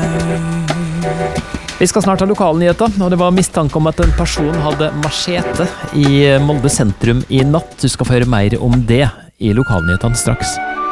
Vi skal snart ha lokalnyheter, og det var mistanke om at en person hadde machete i Molde sentrum i natt. Du skal få høre mer om det i lokalnyhetene straks.